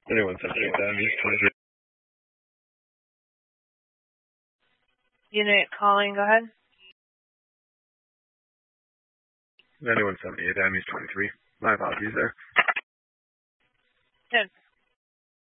Anyone 78 East 23. Unit calling, go ahead. Anyone 78 East 23. My apologies there. Good.